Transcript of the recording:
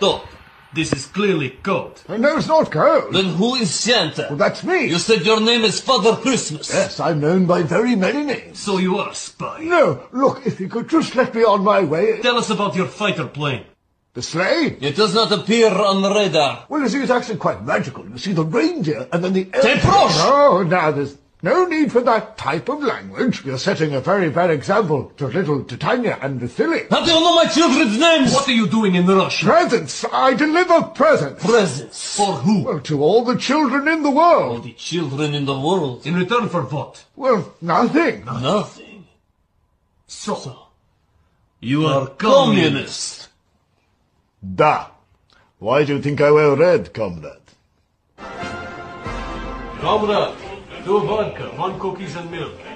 Stop. This is clearly code. No, it's not code. Then who is Santa? Well, that's me. You said your name is Father Christmas. Yes, I'm known by very many names. So you are a spy. No, look, if you could just let me on my way. Tell us about your fighter plane. The sleigh? It does not appear on the radar. Well, you see, it's actually quite magical. You see the reindeer and then the elf. Teprosh! Oh, now there's no need for that type of language. You're setting a very bad example to little Titania and Vasily. How do you know my children's names? What are you doing in Russia? Presents! I deliver presents! Presents. For who? Well, to all the children in the All world. the children in the world. In return for what? Well, nothing. Nothing. So, you are communist. Da. Why do you think I wear red, comrade? Comrade, 2 vodka, 1 cookies and milk.